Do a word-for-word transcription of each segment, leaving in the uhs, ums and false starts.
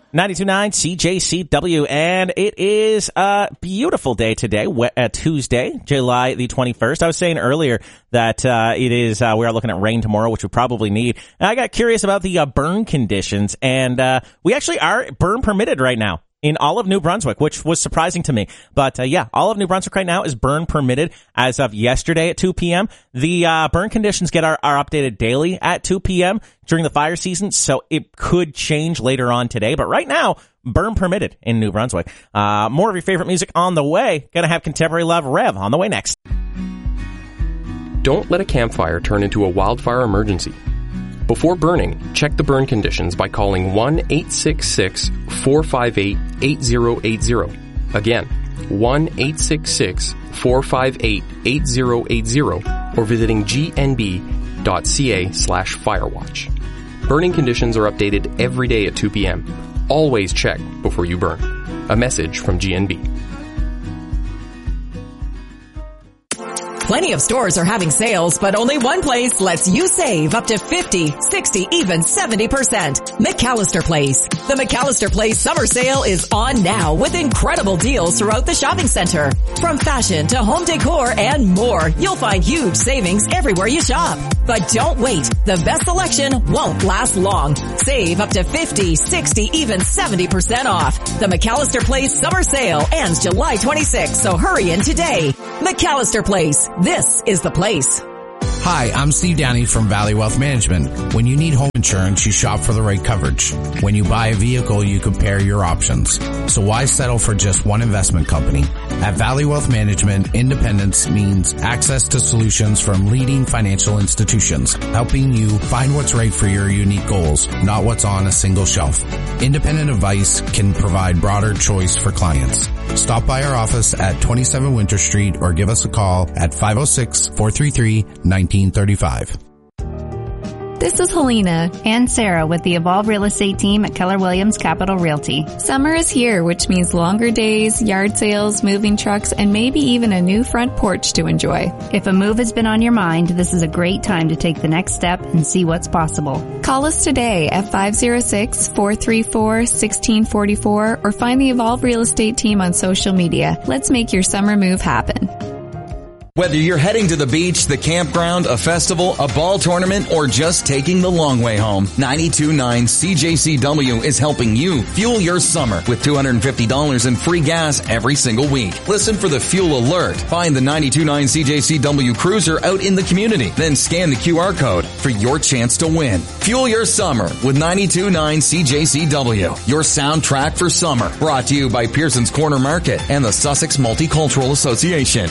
ninety-two point nine C J C W, and it is a beautiful day today, uh, Tuesday, July the twenty-first. I was saying earlier that uh, it is, uh, we are looking at rain tomorrow, which we probably need. And I got curious about the uh, burn conditions, and uh, we actually are burn permitted right now in all of New Brunswick, which was surprising to me. But uh, yeah, all of New Brunswick right now is burn permitted as of yesterday at two p.m. The uh, burn conditions get our, are updated daily at two p.m. during the fire season, so it could change later on today. But right now, burn permitted in New Brunswick. Uh, more of your favorite music on the way. Gonna have Contemporary Love Rev on the way next. Don't let a campfire turn into a wildfire emergency. Before burning, check the burn conditions by calling one eight six six, four five eight, eight zero eight zero. Again, one eight six six, four five eight, eight zero eight zero or visiting g n b dot c a slash firewatch. Burning conditions are updated every day at two p.m. Always check before you burn. A message from G N B. Plenty of stores are having sales, but only one place lets you save up to fifty, sixty, even seventy percent. McAllister Place. The McAllister Place summer sale is on now with incredible deals throughout the shopping center. From fashion to home decor and more, you'll find huge savings everywhere you shop. But don't wait. The best selection won't last long. Save up to fifty, sixty, even seventy percent off. The McAllister Place summer sale ends July twenty-sixth, so hurry in today. McAllister Place. This is the place. Hi, I'm Steve Downey from Valley Wealth Management. When you need home insurance, you shop for the right coverage. When you buy a vehicle, you compare your options. So why settle for just one investment company? At Valley Wealth Management, independence means access to solutions from leading financial institutions, helping you find what's right for your unique goals, not what's on a single shelf. Independent advice can provide broader choice for clients. Stop by our office at twenty-seven Winter Street or give us a call at five oh six, four three three, one nine three five. This is Helena and Sarah with the Evolve Real Estate team at Keller Williams Capital Realty. Summer is here, which means longer days, yard sales, moving trucks, and maybe even a new front porch to enjoy. If a move has been on your mind, this is a great time to take the next step and see what's possible. Call us today at five oh six, four three four, one six four four or find the Evolve Real Estate team on social media. Let's make your summer move happen. Whether you're heading to the beach, the campground, a festival, a ball tournament, or just taking the long way home, ninety-two point nine C J C W is helping you fuel your summer with two hundred fifty dollars in free gas every single week. Listen for the fuel alert. Find the ninety-two point nine C J C W cruiser out in the community. Then scan the Q R code for your chance to win. Fuel your summer with ninety-two point nine C J C W, your soundtrack for summer. Brought to you by Pearson's Corner Market and the Sussex Multicultural Association.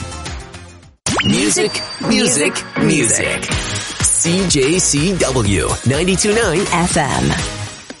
Music, music, music. C J C W ninety-two point nine F M.